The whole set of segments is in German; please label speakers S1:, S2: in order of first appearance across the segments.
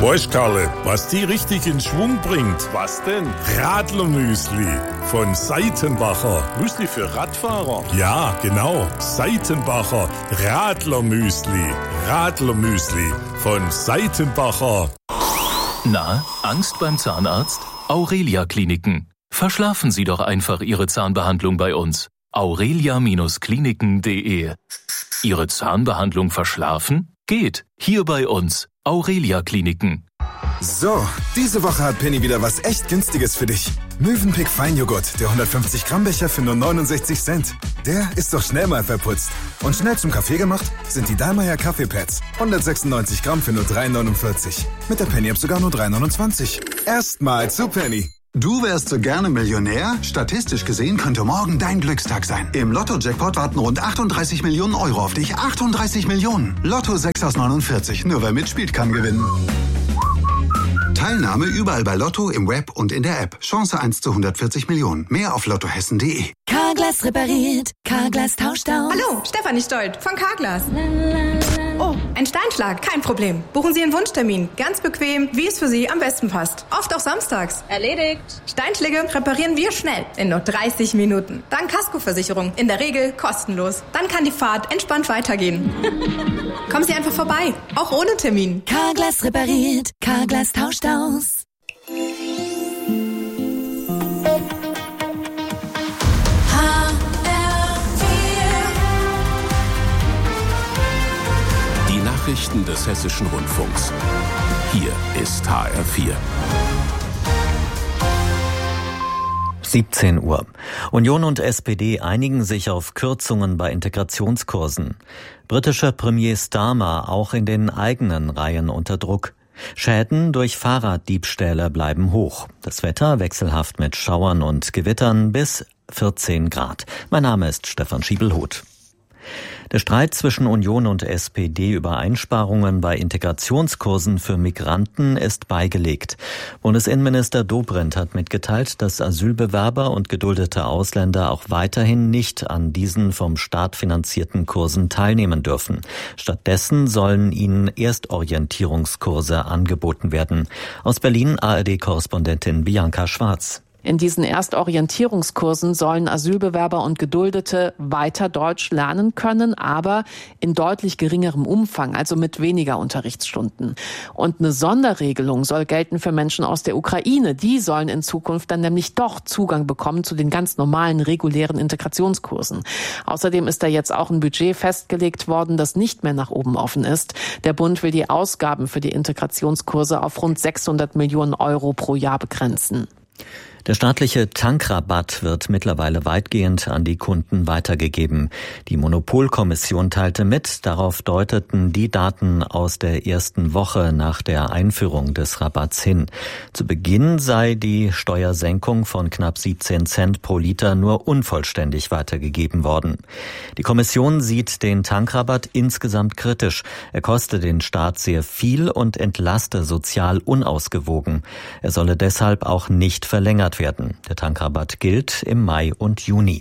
S1: Weißt Karle, was die richtig in Schwung bringt? Was denn? Radlermüsli von Seitenbacher. Müsli für Radfahrer? Ja, genau. Seitenbacher Radlermüsli. Radlermüsli von Seitenbacher.
S2: Na, Angst beim Zahnarzt? Aurelia Kliniken. Verschlafen Sie doch einfach Ihre Zahnbehandlung bei uns. aurelia-kliniken.de. Ihre Zahnbehandlung verschlafen? Geht. Hier bei uns. Aurelia Kliniken.
S3: So, diese Woche hat Penny wieder was echt Günstiges für dich. Mövenpick Feinjoghurt, der 150 Gramm Becher für nur 69 Cent. Der ist doch schnell mal verputzt. Und schnell zum Kaffee gemacht sind die Dallmayr Kaffeepads. 196 Gramm für nur 3,49. Mit der Penny-App sogar nur 3,29. Erstmal zu Penny.
S4: Du wärst so gerne Millionär? Statistisch gesehen könnte morgen dein Glückstag sein. Im Lotto-Jackpot warten rund 38 Millionen Euro auf dich. 38 Millionen. Lotto 6 aus 49. Nur wer mitspielt, kann gewinnen. Teilnahme überall bei Lotto, im Web und in der App. Chance 1 zu 140 Millionen. Mehr auf lottohessen.de.
S5: Carglass repariert. Carglass tauscht aus.
S6: Hallo, Stefanie Stolt von Carglass. Oh, ein Steinschlag. Kein Problem. Buchen Sie Ihren Wunschtermin. Ganz bequem, wie es für Sie am besten passt. Oft auch samstags.
S7: Erledigt.
S6: Steinschläge reparieren wir schnell. In nur 30 Minuten. Dank Kaskoversicherung. In der Regel kostenlos. Dann kann die Fahrt entspannt weitergehen. Kommen Sie einfach vorbei. Auch ohne Termin.
S5: Carglass repariert. Carglass tauscht aus.
S2: Nachrichten des Hessischen Rundfunks. Hier ist HR4.
S8: 17 Uhr. Union und SPD einigen sich auf Kürzungen bei Integrationskursen. Britischer Premier Starmer auch in den eigenen Reihen unter Druck. Schäden durch Fahrraddiebstähle bleiben hoch. Das Wetter wechselhaft mit Schauern und Gewittern bis 14 Grad. Mein Name ist Stefan Schiebelhuth. Der Streit zwischen Union und SPD über Einsparungen bei Integrationskursen für Migranten ist beigelegt. Bundesinnenminister Dobrindt hat mitgeteilt, dass Asylbewerber und geduldete Ausländer auch weiterhin nicht an diesen vom Staat finanzierten Kursen teilnehmen dürfen. Stattdessen sollen ihnen Erstorientierungskurse angeboten werden. Aus Berlin ARD-Korrespondentin Bianca Schwarz.
S9: In diesen Erstorientierungskursen sollen Asylbewerber und Geduldete weiter Deutsch lernen können, aber in deutlich geringerem Umfang, also mit weniger Unterrichtsstunden. Und eine Sonderregelung soll gelten für Menschen aus der Ukraine. Die sollen in Zukunft dann nämlich doch Zugang bekommen zu den ganz normalen, regulären Integrationskursen. Außerdem ist da jetzt auch ein Budget festgelegt worden, das nicht mehr nach oben offen ist. Der Bund will die Ausgaben für die Integrationskurse auf rund 600 Millionen Euro pro Jahr begrenzen.
S8: Der staatliche Tankrabatt wird mittlerweile weitgehend an die Kunden weitergegeben. Die Monopolkommission teilte mit, darauf deuteten die Daten aus der ersten Woche nach der Einführung des Rabatts hin. Zu Beginn sei die Steuersenkung von knapp 17 Cent pro Liter nur unvollständig weitergegeben worden. Die Kommission sieht den Tankrabatt insgesamt kritisch. Er koste den Staat sehr viel und entlaste sozial unausgewogen. Er solle deshalb auch nicht verlängert werden. Der Tankrabatt gilt im Mai und Juni.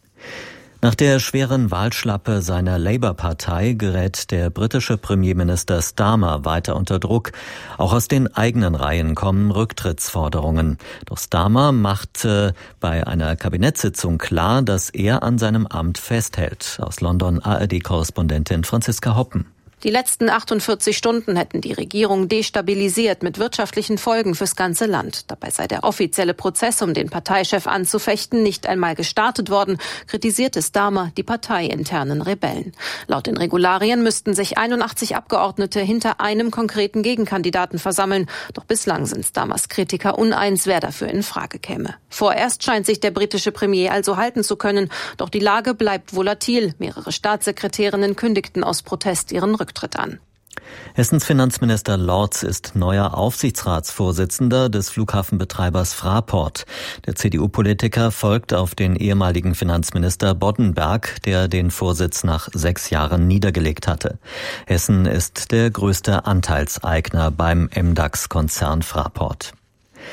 S8: Nach der schweren Wahlschlappe seiner Labour-Partei gerät der britische Premierminister Starmer weiter unter Druck. Auch aus den eigenen Reihen kommen Rücktrittsforderungen. Doch Starmer machte bei einer Kabinettssitzung klar, dass er an seinem Amt festhält. Aus London ARD-Korrespondentin Franziska Hoppen.
S10: Die letzten 48 Stunden hätten die Regierung destabilisiert mit wirtschaftlichen Folgen fürs ganze Land. Dabei sei der offizielle Prozess, um den Parteichef anzufechten, nicht einmal gestartet worden, kritisierte Starmer die parteiinternen Rebellen. Laut den Regularien müssten sich 81 Abgeordnete hinter einem konkreten Gegenkandidaten versammeln. Doch bislang sind Starmers Kritiker uneins, wer dafür in Frage käme. Vorerst scheint sich der britische Premier also halten zu können. Doch die Lage bleibt volatil. Mehrere Staatssekretärinnen kündigten aus Protest ihren Rücktritt an.
S8: Hessens Finanzminister Lorz ist neuer Aufsichtsratsvorsitzender des Flughafenbetreibers Fraport. Der CDU-Politiker folgt auf den ehemaligen Finanzminister Boddenberg, der den Vorsitz nach 6 Jahren niedergelegt hatte. Hessen ist der größte Anteilseigner beim MDAX-Konzern Fraport.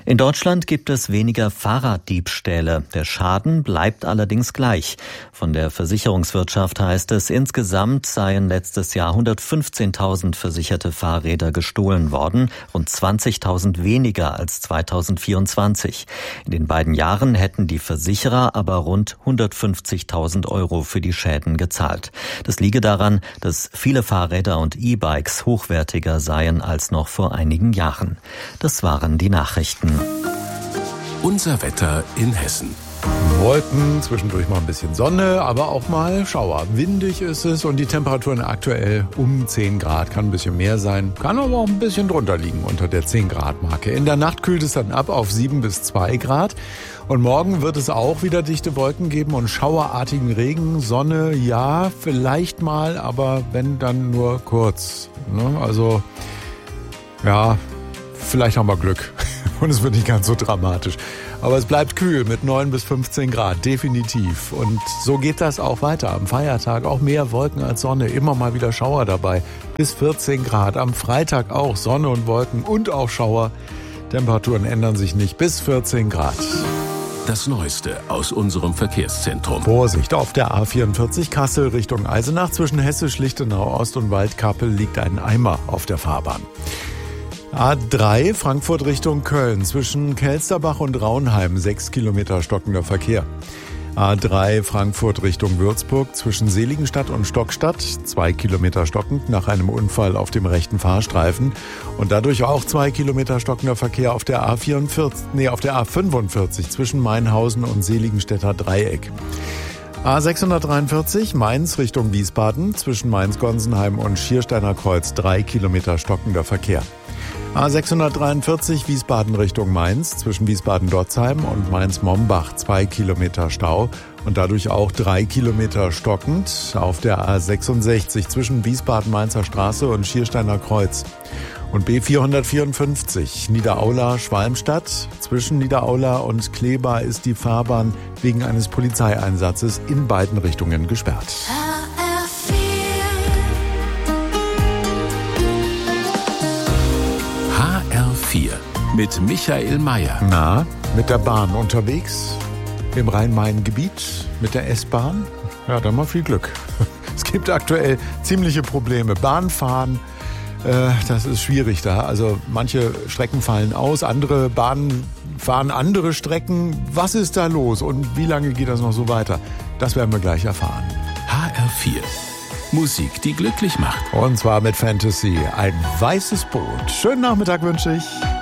S8: In Deutschland gibt es weniger Fahrraddiebstähle. Der Schaden bleibt allerdings gleich. Von der Versicherungswirtschaft heißt es, insgesamt seien letztes Jahr 115.000 versicherte Fahrräder gestohlen worden, rund 20.000 weniger als 2024. In den beiden Jahren hätten die Versicherer aber rund 150.000 Euro für die Schäden gezahlt. Das liege daran, dass viele Fahrräder und E-Bikes hochwertiger seien als noch vor einigen Jahren. Das waren die Nachrichten.
S1: Unser Wetter in Hessen.
S7: Wolken, zwischendurch mal ein bisschen Sonne, aber auch mal Schauer. Windig ist es und die Temperaturen aktuell um 10 Grad. Kann ein bisschen mehr sein, kann aber auch ein bisschen drunter liegen, unter der 10-Grad-Marke. In der Nacht kühlt es dann ab auf 7 bis 2 Grad. Und morgen wird es auch wieder dichte Wolken geben und schauerartigen Regen. Sonne, ja, vielleicht mal, aber wenn, dann nur kurz. Also, ja, vielleicht haben wir Glück. Und es wird nicht ganz so dramatisch. Aber es bleibt kühl mit 9 bis 15 Grad, definitiv. Und so geht das auch weiter am Feiertag. Auch mehr Wolken als Sonne, immer mal wieder Schauer dabei. Bis 14 Grad. Am Freitag auch Sonne und Wolken und auch Schauer. Temperaturen ändern sich nicht, bis 14 Grad.
S1: Das Neueste aus unserem Verkehrszentrum.
S7: Vorsicht, auf der A44 Kassel Richtung Eisenach zwischen Hessisch-Lichtenau Ost und Waldkappel liegt ein Eimer auf der Fahrbahn. A3 Frankfurt Richtung Köln zwischen Kelsterbach und Raunheim 6 Kilometer stockender Verkehr. A3 Frankfurt Richtung Würzburg zwischen Seligenstadt und Stockstadt 2 Kilometer stockend nach einem Unfall auf dem rechten Fahrstreifen und dadurch auch 2 Kilometer stockender Verkehr auf der A45 zwischen Mainhausen und Seligenstädter Dreieck. A643 Mainz Richtung Wiesbaden zwischen Mainz-Gonsenheim und Schiersteiner Kreuz 3 Kilometer stockender Verkehr. A643 Wiesbaden Richtung Mainz zwischen Wiesbaden-Dotzheim und Mainz-Mombach 2 Kilometer Stau und dadurch auch 3 Kilometer stockend auf der A66 zwischen Wiesbaden-Mainzer Straße und Schiersteiner Kreuz. Und B454 Niederaula-Schwalmstadt. Zwischen Niederaula und Kleber ist die Fahrbahn wegen eines Polizeieinsatzes in beiden Richtungen gesperrt.
S1: HR4 mit Michael Mayer.
S7: Na, mit der Bahn unterwegs? Im Rhein-Main-Gebiet? Mit der S-Bahn? Ja, dann mal viel Glück. Es gibt aktuell ziemliche Probleme. Bahnfahren, das ist schwierig da. Also manche Strecken fallen aus, andere Bahnen fahren andere Strecken. Was ist da los und wie lange geht das noch so weiter? Das werden wir gleich erfahren.
S1: HR4. Musik, die glücklich macht.
S7: Und zwar mit Fantasy. Ein weißes Boot. Schönen Nachmittag wünsche ich.